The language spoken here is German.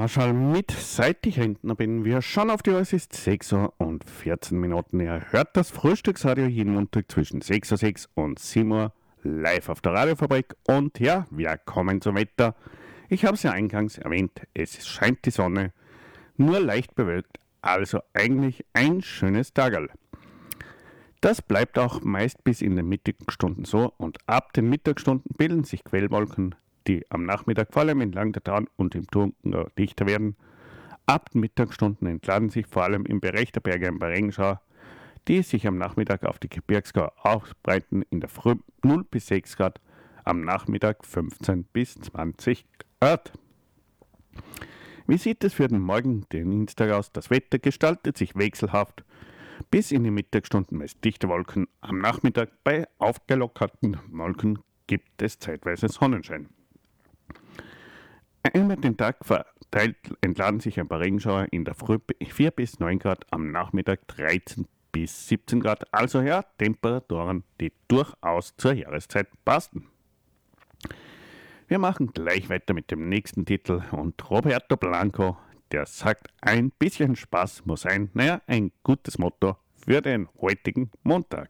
Marschall mit, seit ich Rentner bin. Wir schauen auf die Uhr, es ist 6 Uhr und 14 Minuten. Ihr hört das Frühstücksradio jeden Montag zwischen 6.06 Uhr und 7 Uhr live auf der Radiofabrik. Und ja, wir kommen zum Wetter. Ich habe es ja eingangs erwähnt, es scheint die Sonne, nur leicht bewölkt, also eigentlich ein schönes Tagerl. Das bleibt auch meist bis in den Mittagsstunden so und ab den Mittagsstunden bilden sich Quellwolken, die am Nachmittag vor allem entlang der Tarn und im Dunkeln dichter werden. Ab den Mittagsstunden entladen sich vor allem im Bereich der Berge ein paar Regenschauer, die sich am Nachmittag auf die Gebirgsgau ausbreiten, in der Früh 0 bis 6 Grad, am Nachmittag 15 bis 20 Grad. Wie sieht es für den Morgen, den Dienstag aus? Das Wetter gestaltet sich wechselhaft. Bis in die Mittagsstunden meist dichte Wolken. Am Nachmittag bei aufgelockerten Wolken gibt es zeitweise Sonnenschein. Über den Tag verteilt entladen sich ein paar Regenschauer, in der Früh 4 bis 9 Grad, am Nachmittag 13 bis 17 Grad. Also ja, Temperaturen, die durchaus zur Jahreszeit passen. Wir machen gleich weiter mit dem nächsten Titel und Roberto Blanco, der sagt, ein bisschen Spaß muss sein. Naja, ein gutes Motto für den heutigen Montag.